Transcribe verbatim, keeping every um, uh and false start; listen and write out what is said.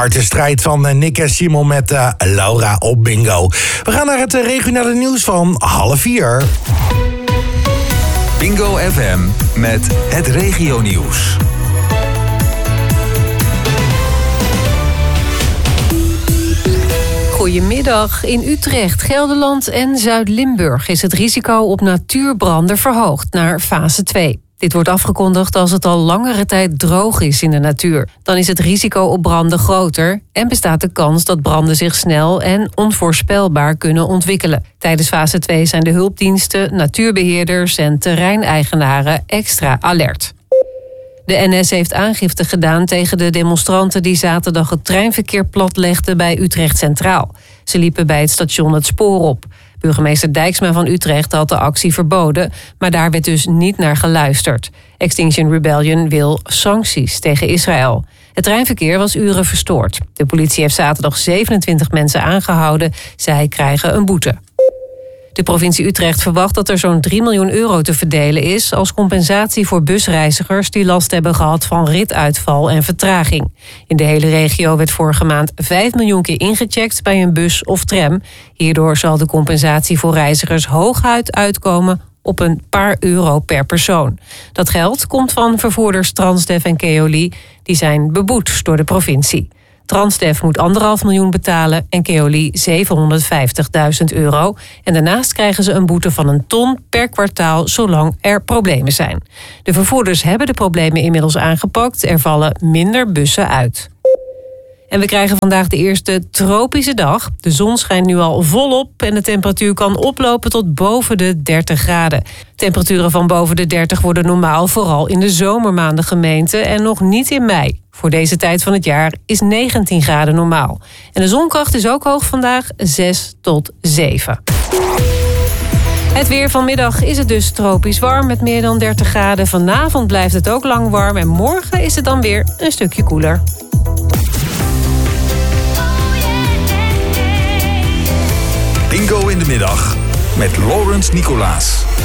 harde strijd van Nick en Simon met uh, Laura op bingo. We gaan naar het uh, regionale nieuws van half vier. Bingo F M met het regionieuws. Goedemiddag. In Utrecht, Gelderland en Zuid-Limburg is het risico op natuurbranden verhoogd naar fase twee. Dit wordt afgekondigd als het al langere tijd droog is in de natuur. Dan is het risico op branden groter en bestaat de kans dat branden zich snel en onvoorspelbaar kunnen ontwikkelen. Tijdens fase twee zijn de hulpdiensten, natuurbeheerders en terreineigenaren extra alert. De N S heeft aangifte gedaan tegen de demonstranten die zaterdag het treinverkeer platlegden bij Utrecht Centraal. Ze liepen bij het station het spoor op. Burgemeester Dijksma van Utrecht had de actie verboden, maar daar werd dus niet naar geluisterd. Extinction Rebellion wil sancties tegen Israël. Het treinverkeer was uren verstoord. De politie heeft zaterdag zevenentwintig mensen aangehouden. Zij krijgen een boete. De provincie Utrecht verwacht dat er zo'n drie miljoen euro te verdelen is als compensatie voor busreizigers die last hebben gehad van rituitval en vertraging. In de hele regio werd vorige maand vijf miljoen keer ingecheckt bij een bus of tram. Hierdoor zal de compensatie voor reizigers hooguit uitkomen op een paar euro per persoon. Dat geld komt van vervoerders Transdev en Keolis. Die zijn beboet door de provincie. Transdev moet anderhalf miljoen betalen en Keolis zevenhonderdvijftigduizend euro. En daarnaast krijgen ze een boete van een ton per kwartaal zolang er problemen zijn. De vervoerders hebben de problemen inmiddels aangepakt. Er vallen minder bussen uit. En we krijgen vandaag de eerste tropische dag. De zon schijnt nu al volop en de temperatuur kan oplopen tot boven de dertig graden. Temperaturen van boven de dertig worden normaal vooral in de zomermaanden gemeten en nog niet in mei. Voor deze tijd van het jaar is negentien graden normaal. En de zonkracht is ook hoog vandaag, zes tot zeven. Het weer vanmiddag is het dus tropisch warm met meer dan dertig graden. Vanavond blijft het ook lang warm en morgen is het dan weer een stukje koeler. Bingo in de middag met Laurens Nicolaas.